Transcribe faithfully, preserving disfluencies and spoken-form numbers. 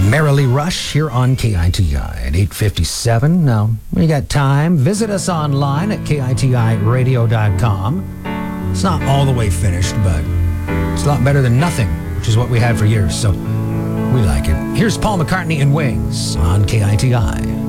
Merrily Rush here on K I T I at eight fifty-seven. Now, when you got time, visit us online at K I T I radio dot com. It's not all the way finished, but it's a lot better than nothing, which is what we had for years, so we like it. Here's Paul McCartney and Wings on K I T I.